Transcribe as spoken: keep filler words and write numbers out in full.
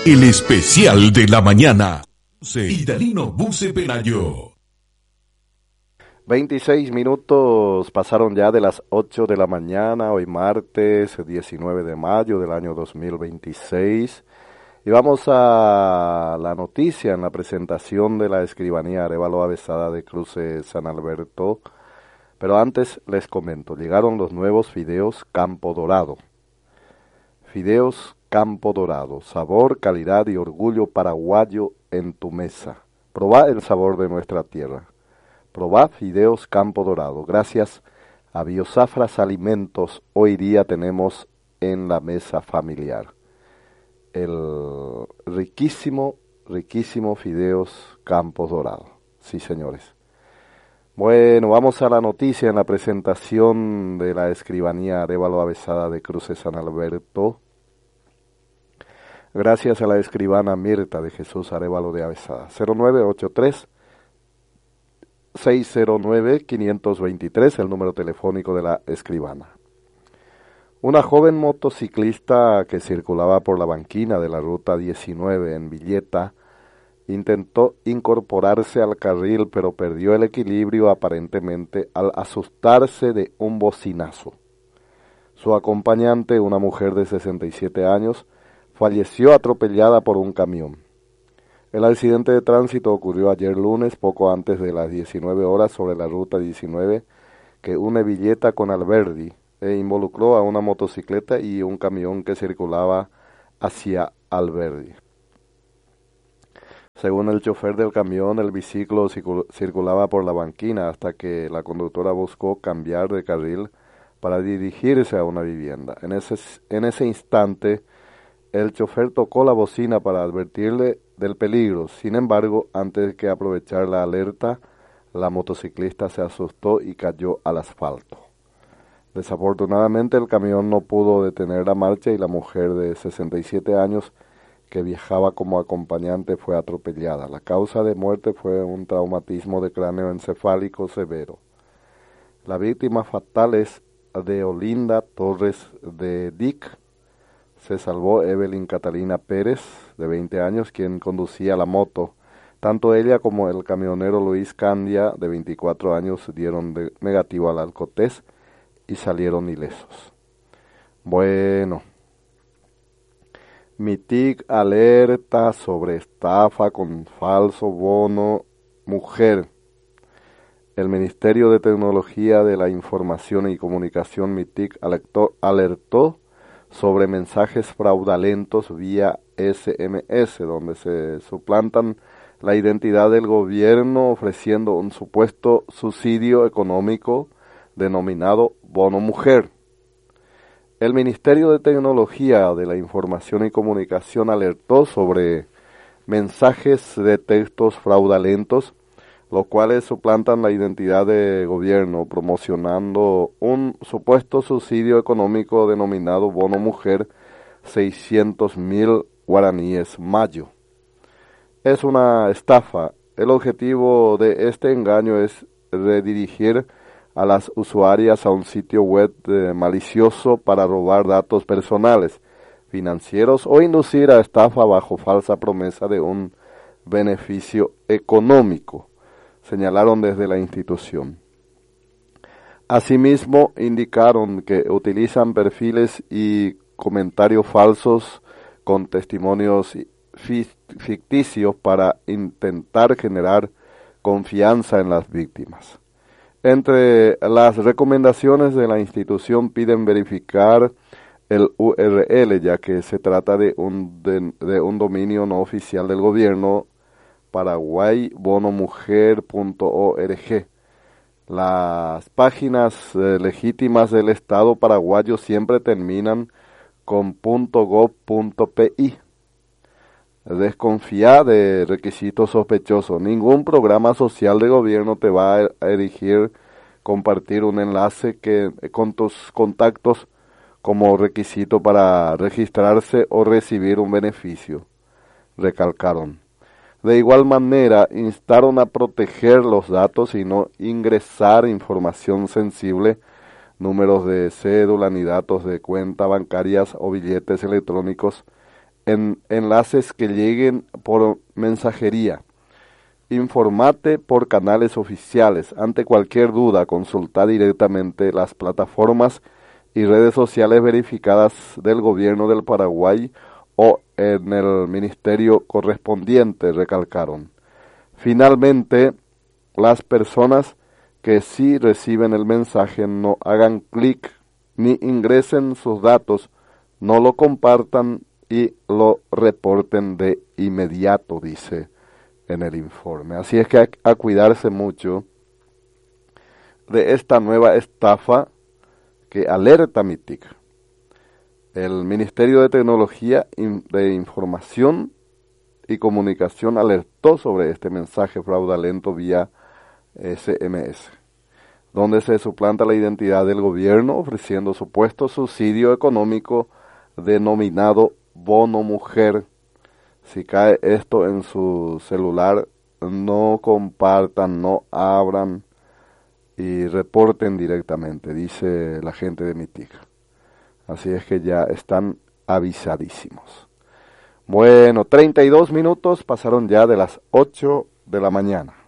El especial de la mañana. Idalino Buce Pelayo. veintiséis minutos pasaron ya de las ocho de la mañana, hoy martes diecinueve de mayo del año dos mil veintiséis. Y vamos a la noticia en la presentación de la Escribanía Arévalo Avesada de Cruces San Alberto. Pero antes les comento, llegaron los nuevos fideos Campo Dorado. Fideos Campo Dorado, sabor, calidad y orgullo paraguayo en tu mesa. Probá el sabor de nuestra tierra. Probá fideos Campo Dorado. Gracias a Biosafras Alimentos, hoy día tenemos en la mesa familiar el riquísimo, riquísimo fideos Campo Dorado. Sí, señores. Bueno, vamos a la noticia en la presentación de la Escribanía Arévalo Avesada de Cruces San Alberto. Gracias a la escribana Mirta de Jesús Arévalo de Avesada. cero nueve ocho tres, seis cero nueve, cinco dos tres, el número telefónico de la escribana. Una joven motociclista que circulaba por la banquina de la ruta diecinueve en Villeta intentó incorporarse al carril, pero perdió el equilibrio aparentemente al asustarse de un bocinazo. Su acompañante, una mujer de sesenta y siete años, falleció atropellada por un camión. El accidente de tránsito ocurrió ayer lunes, poco antes de las diecinueve horas, sobre la ruta diecinueve, que une Villeta con Alberdi, e involucró a una motocicleta y un camión que circulaba hacia Alberdi. Según el chofer del camión, el biciclo circulaba por la banquina hasta que la conductora buscó cambiar de carril para dirigirse a una vivienda. En ese, en ese instante, el chofer tocó la bocina para advertirle del peligro. Sin embargo, antes de que aprovechar la alerta, la motociclista se asustó y cayó al asfalto. Desafortunadamente, el camión no pudo detener la marcha y la mujer de sesenta y siete años que viajaba como acompañante fue atropellada. La causa de muerte fue un traumatismo de cráneo encefálico severo. La víctima fatal es de Olinda Torres de Dic. Se salvó Evelyn Catalina Pérez, de veinte años, quien conducía la moto. Tanto ella como el camionero Luis Candia, de veinticuatro años, dieron de negativo al alcotés y salieron ilesos. Bueno, MITIC alerta sobre estafa con falso bono mujer. El Ministerio de Tecnología de la Información y Comunicación MITIC alertó, alertó sobre mensajes fraudulentos vía ese eme ese, donde se suplantan la identidad del gobierno ofreciendo un supuesto subsidio económico denominado Bono Mujer. El Ministerio de Tecnología de la Información y Comunicación alertó sobre mensajes de textos fraudulentos, los cuales suplantan la identidad de gobierno, promocionando un supuesto subsidio económico denominado Bono Mujer, seiscientos mil guaraníes mayo. Es una estafa. El objetivo de este engaño es redirigir a las usuarias a un sitio web eh, malicioso para robar datos personales, financieros o inducir a estafa bajo falsa promesa de un beneficio económico, señalaron desde la institución. Asimismo, indicaron que utilizan perfiles y comentarios falsos con testimonios ficticios para intentar generar confianza en las víctimas. Entre las recomendaciones de la institución piden verificar el u erre ele, ya que se trata de un, de, de un dominio no oficial del gobierno, paraguay bono mujer punto org. Las páginas eh, legítimas del Estado paraguayo siempre terminan con .gov.pi. Desconfía de requisitos sospechosos. Ningún programa social de gobierno te va a erigir compartir un enlace que con tus contactos como requisito para registrarse o recibir un beneficio, recalcaron. De igual manera, instaron a proteger los datos y no ingresar información sensible, números de cédula ni datos de cuenta bancarias o billetes electrónicos en enlaces que lleguen por mensajería. Informate por canales oficiales. Ante cualquier duda, consulta directamente las plataformas y redes sociales verificadas del gobierno del Paraguay o en el ministerio correspondiente, recalcaron. Finalmente, las personas que sí reciben el mensaje no hagan clic ni ingresen sus datos, no lo compartan y lo reporten de inmediato, dice en el informe. Así es que a, a cuidarse mucho de esta nueva estafa que alerta MITIC. El Ministerio de Tecnología de Información y Comunicación alertó sobre este mensaje fraudulento vía S M S, donde se suplanta la identidad del gobierno ofreciendo supuesto subsidio económico denominado bono mujer. Si cae esto en su celular, no compartan, no abran y reporten directamente, dice la gente de MITIC. Así es que ya están avisadísimos. Bueno, treinta y dos minutos pasaron ya de las ocho de la mañana.